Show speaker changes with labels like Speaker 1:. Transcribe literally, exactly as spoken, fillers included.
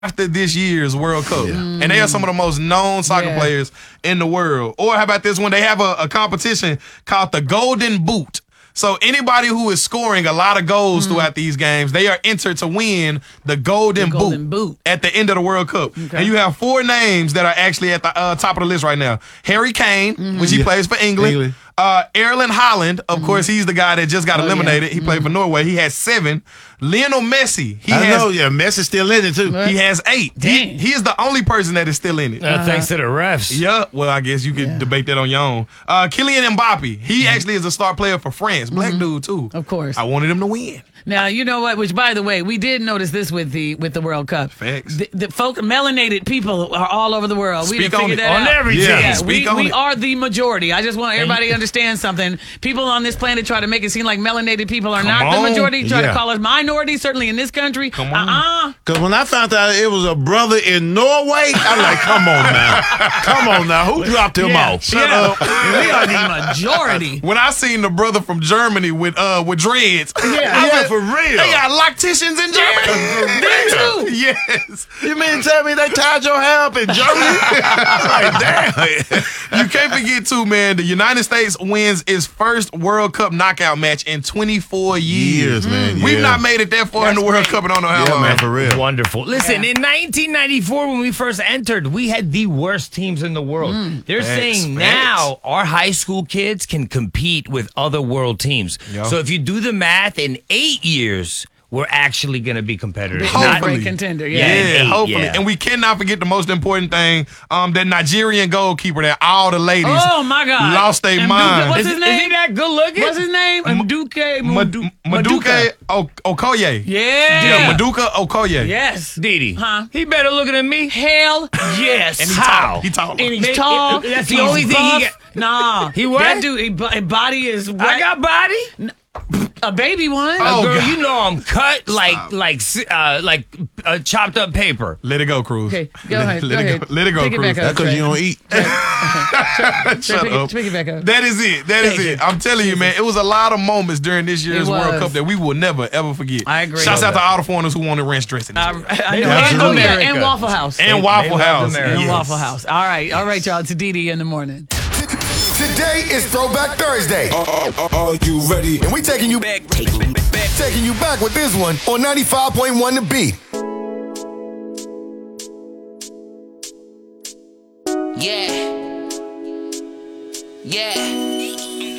Speaker 1: after this year's World Cup. Yeah. And they are some of the most known soccer yeah. players in the world. Or how about this one? They have a, a competition called the Golden Boot. So anybody who is scoring a lot of goals mm. throughout these games, they are entered to win the Golden,
Speaker 2: the golden
Speaker 1: boot,
Speaker 2: boot
Speaker 1: at the end of the World Cup. Okay. And you have four names that are actually at the uh, top of the list right now. Harry Kane, mm-hmm. which he yeah. plays for England. England. Uh, Erling Haaland, of mm-hmm. course, he's the guy that just got oh, eliminated. Yeah. He mm-hmm. played for Norway. He has seven. Lionel Messi. He
Speaker 3: I
Speaker 1: has,
Speaker 3: know, yeah, Messi's still in it, too.
Speaker 1: He has eight. He, he is the only person that is still in it.
Speaker 4: Uh, uh-huh. Thanks to the refs.
Speaker 1: Yeah, well, I guess you could yeah. debate that on your own. Uh, Kylian Mbappe. He mm-hmm. actually is a star player for France. Black mm-hmm. dude, too.
Speaker 2: Of course.
Speaker 1: I wanted him to win.
Speaker 2: Now, you know what? Which, by the way, we did notice this with the with the World Cup.
Speaker 1: Facts.
Speaker 2: The, the folk, melanated people are all over the world.
Speaker 1: Speak
Speaker 2: we didn't figure
Speaker 1: it.
Speaker 2: that
Speaker 4: on
Speaker 2: out.
Speaker 4: everything.
Speaker 1: Yeah,
Speaker 2: yeah
Speaker 1: Speak
Speaker 2: we,
Speaker 1: on
Speaker 2: we
Speaker 1: it.
Speaker 2: are the majority. I just want everybody to understand something. People on this planet try to make it seem like melanated people are
Speaker 1: Come
Speaker 2: not
Speaker 1: on.
Speaker 2: the majority. Try
Speaker 3: Yeah.
Speaker 2: to call us minorities, certainly in this country.
Speaker 1: Come on.
Speaker 2: Uh-uh.
Speaker 3: Because when I found out it was a brother in Norway, I'm like, come on now. Come on now. Who dropped him
Speaker 2: Yeah.
Speaker 3: off?
Speaker 1: Shut
Speaker 2: yeah.
Speaker 1: up.
Speaker 2: We are the majority.
Speaker 1: When I seen the brother from Germany with uh with dreads,
Speaker 3: Yeah,
Speaker 1: I
Speaker 3: yeah,
Speaker 1: was-
Speaker 3: for real.
Speaker 1: They got lacticians in Germany.
Speaker 2: Me too.
Speaker 1: Yes.
Speaker 3: You mean to tell me they tied your hair up in Germany? Like, damn.
Speaker 1: You can't forget too, man. The United States wins its first World Cup knockout match in twenty-four years.
Speaker 3: Years, man.
Speaker 1: We've
Speaker 3: yeah.
Speaker 1: not made it that far in the World Cup and I don't know how
Speaker 3: Yeah,
Speaker 1: long.
Speaker 3: man, for real.
Speaker 4: Wonderful. Listen,
Speaker 2: Yeah.
Speaker 4: in nineteen ninety-four, when we first entered, we had the worst teams in the world. They're
Speaker 1: Facts,
Speaker 4: saying
Speaker 1: facts.
Speaker 4: now our high school kids can compete with other world teams.
Speaker 1: Yeah.
Speaker 4: So if you do the math, in eight years, we're actually going to be competitors.
Speaker 2: Big
Speaker 4: Not-
Speaker 2: great contender.
Speaker 4: Yeah,
Speaker 2: Yeah.
Speaker 4: in
Speaker 1: Yeah,
Speaker 4: eight,
Speaker 1: hopefully.
Speaker 4: yeah.
Speaker 1: And we cannot forget the most important thing, um, that Nigerian goalkeeper that all the ladies
Speaker 2: Oh my God!
Speaker 1: lost their
Speaker 2: Mduka-
Speaker 1: mind.
Speaker 2: What's
Speaker 4: Is,
Speaker 2: his
Speaker 4: is
Speaker 2: name?
Speaker 4: he that good looking?
Speaker 2: What's his name? Mduke.
Speaker 1: Mad-
Speaker 2: Madu-
Speaker 1: Maduka O- Okoye.
Speaker 2: Yeah.
Speaker 1: Yeah, Maduka Okoye.
Speaker 2: Yes.
Speaker 4: Didi.
Speaker 2: Huh?
Speaker 4: He better looking than me.
Speaker 2: Hell yes.
Speaker 1: And he
Speaker 4: How?
Speaker 1: tall. He tall.
Speaker 2: And he's
Speaker 4: Maybe-
Speaker 2: tall.
Speaker 4: that's the
Speaker 2: he's
Speaker 4: only thing he
Speaker 2: buff.
Speaker 4: get-
Speaker 2: Nah.
Speaker 4: He what?
Speaker 2: That dude, he, bo- his body is
Speaker 4: I
Speaker 2: wet.
Speaker 4: got body.
Speaker 2: a baby one.
Speaker 1: Oh,
Speaker 4: Girl,
Speaker 1: God.
Speaker 4: you know I'm cut like like uh, like uh, chopped up paper.
Speaker 1: Let it go, Cruz.
Speaker 2: Okay, go
Speaker 1: let,
Speaker 2: ahead.
Speaker 1: Let
Speaker 2: go
Speaker 1: it
Speaker 2: ahead.
Speaker 1: go. Let it go,
Speaker 2: Pick
Speaker 1: Cruz.
Speaker 2: It back up.
Speaker 3: That's because you don't eat.
Speaker 1: Shut
Speaker 2: pick,
Speaker 1: up.
Speaker 2: It, pick it back up.
Speaker 1: That is it. That is
Speaker 2: Thank
Speaker 1: it.
Speaker 2: you.
Speaker 1: I'm telling you, man, it was a lot of moments during this year's
Speaker 2: It
Speaker 1: World
Speaker 2: was.
Speaker 1: Cup that we will never, ever forget.
Speaker 2: I agree.
Speaker 1: Shouts
Speaker 2: Love
Speaker 1: out to all the foreigners who wanted ranch dressing.
Speaker 2: I, I know. And,
Speaker 3: Absolutely.
Speaker 2: oh, yeah, and Waffle House.
Speaker 1: and
Speaker 4: They-
Speaker 1: Waffle
Speaker 4: they love
Speaker 1: House.
Speaker 4: America.
Speaker 2: And
Speaker 1: Yes.
Speaker 2: Waffle House. All right. All right, y'all. It's Didi in the morning.
Speaker 5: Today is Throwback Thursday.
Speaker 6: Are, are, are you ready?
Speaker 5: And we taking you back, taking you back with this one on ninety-five point one The Beat.
Speaker 7: Yeah. Yeah.